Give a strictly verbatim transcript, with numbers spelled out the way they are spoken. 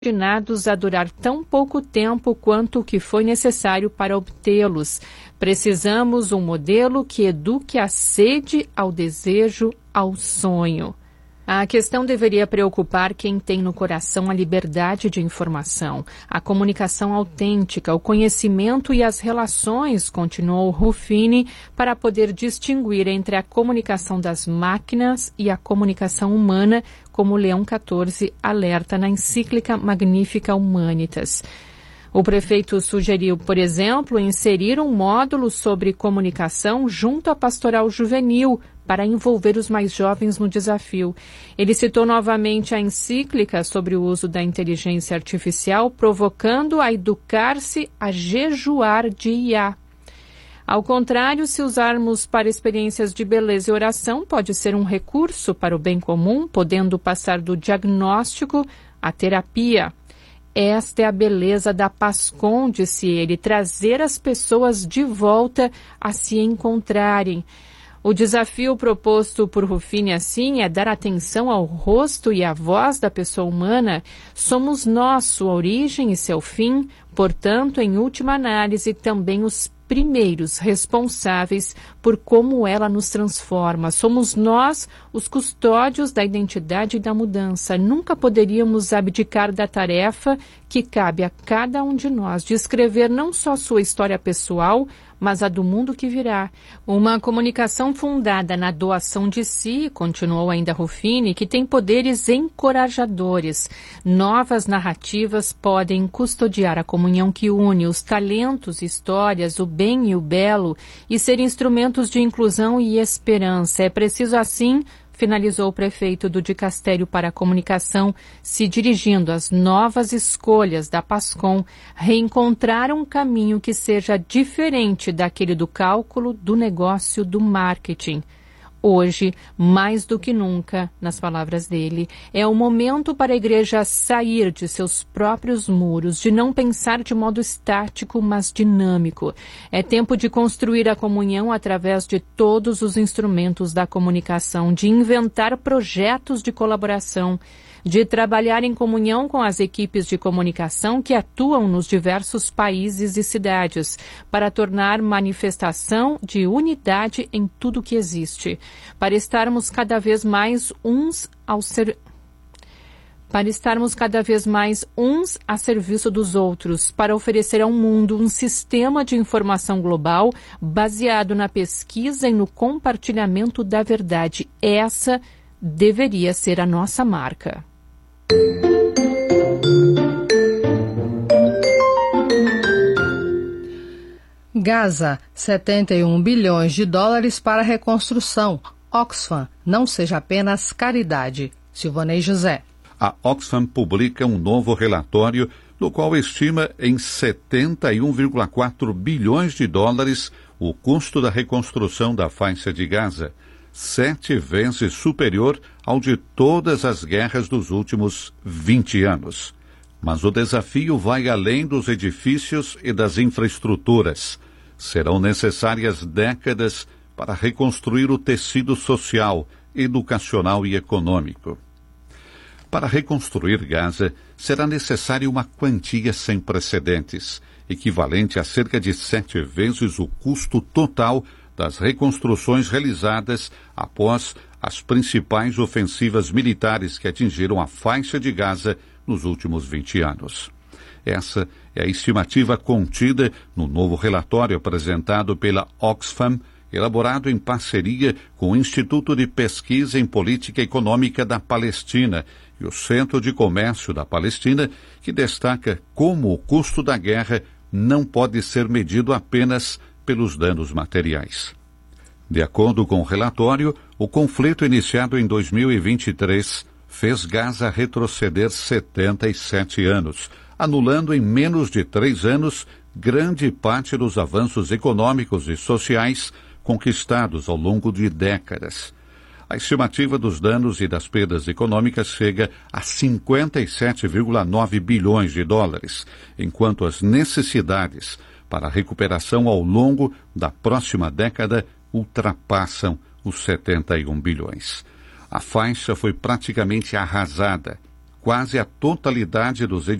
destinados a durar tão pouco tempo quanto o que foi necessário para obtê-los. Precisamos um modelo que eduque a sede ao desejo, ao sonho. A questão deveria preocupar quem tem no coração a liberdade de informação, a comunicação autêntica, o conhecimento e as relações, continuou Ruffini, para poder distinguir entre a comunicação das máquinas e a comunicação humana, como Leão quatorze alerta na encíclica Magnificat Humanitas. O prefeito sugeriu, por exemplo, inserir um módulo sobre comunicação junto à pastoral juvenil para envolver os mais jovens no desafio. Ele citou novamente a encíclica sobre o uso da inteligência artificial, provocando a educar-se a jejuar de I A. Ao contrário, se usarmos para experiências de beleza e oração, pode ser um recurso para o bem comum, podendo passar do diagnóstico à terapia. Esta é a beleza da PASCOM, disse ele, trazer as pessoas de volta a se encontrarem. O desafio proposto por Ruffini, assim, é dar atenção ao rosto e à voz da pessoa humana. Somos nós, sua origem e seu fim, portanto, em última análise, também os primeiros responsáveis por como ela nos transforma. Somos nós os custódios da identidade e da mudança. Nunca poderíamos abdicar da tarefa que cabe a cada um de nós de escrever não só sua história pessoal, mas a do mundo que virá. Uma comunicação fundada na doação de si, continuou ainda Ruffini, que tem poderes encorajadores. Novas narrativas podem custodiar a comunhão que une os talentos, histórias, o bem e o belo e ser instrumentos de inclusão e esperança. É preciso, assim, finalizou o prefeito do Dicastério para a Comunicação, se dirigindo às novas escolhas da PASCOM, reencontrar um caminho que seja diferente daquele do cálculo, do negócio, do marketing. Hoje, mais do que nunca, nas palavras dele, é o momento para a igreja sair de seus próprios muros, de não pensar de modo estático, mas dinâmico. É tempo de construir a comunhão através de todos os instrumentos da comunicação, de inventar projetos de colaboração, de trabalhar em comunhão com as equipes de comunicação que atuam nos diversos países e cidades, para tornar manifestação de unidade em tudo que existe, para estarmos cada vez mais uns ao ser... para estarmos cada vez mais uns a serviço dos outros, para oferecer ao mundo um sistema de informação global baseado na pesquisa e no compartilhamento da verdade. Essa deveria ser a nossa marca. Gaza, setenta e um bilhões de dólares para reconstrução. Oxfam, não seja apenas caridade. Silvanei José. A Oxfam publica um novo relatório no qual estima em setenta e um vírgula quatro bilhões de dólares o custo da reconstrução da faixa de Gaza, sete vezes superior ao de todas as guerras dos últimos vinte anos. Mas o desafio vai além dos edifícios e das infraestruturas. Serão necessárias décadas para reconstruir o tecido social, educacional e econômico. Para reconstruir Gaza, será necessária uma quantia sem precedentes, equivalente a cerca de sete vezes o custo total das reconstruções realizadas após as principais ofensivas militares que atingiram a faixa de Gaza nos últimos vinte anos. Essa é a estimativa contida no novo relatório apresentado pela Oxfam, elaborado em parceria com o Instituto de Pesquisa em Política Econômica da Palestina e o Centro de Comércio da Palestina, que destaca como o custo da guerra não pode ser medido apenas pelos danos materiais. De acordo com o relatório, o conflito iniciado em dois mil e vinte e três fez Gaza retroceder setenta e sete anos, anulando em menos de três anos grande parte dos avanços econômicos e sociais conquistados ao longo de décadas. A estimativa dos danos e das perdas econômicas chega a cinquenta e sete vírgula nove bilhões de dólares, enquanto as necessidades para a recuperação ao longo da próxima década ultrapassam os setenta e um bilhões. A faixa foi praticamente arrasada, quase a totalidade dos